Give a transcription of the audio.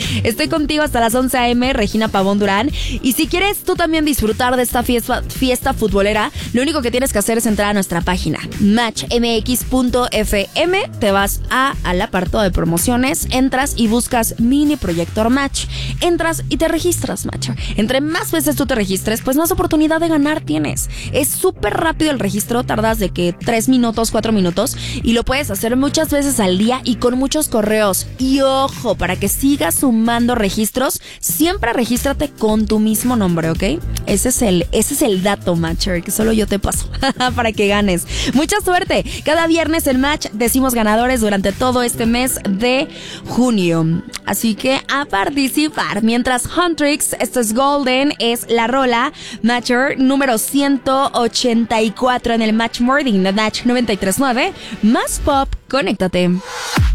Estoy contigo hasta las 11 a.m., Regina Pavón Durán. Y si quieres tú también disfrutar de esta fiesta futbolera, lo único que tienes que hacer es entrar a nuestra página, matchmx.fm. Te vas al apartado de promociones, entras y buscas Mini Proyector Match. Entras y te registras, Matcher. Entre más veces tú te registres, pues más oportunidad de ganar tienes. Es súper rápido el registro, tardas de que 3 minutos, 4 minutos, y lo puedes hacer muchas veces al día y con muchos correos. Y ojo, para que sigas sumando registros, siempre regístrate con tu mismo nombre, ¿ok? Ese es el dato, Matcher, que solo yo te paso para que ganes. Mucha suerte. Cada viernes en Match decimos ganadores durante todo este mes de junio. Así que a participar. Mientras Huntrix, esto es Golden, es la rola Matcher número 184 en el Match Morning de Match 93.9. Más pop, conéctate.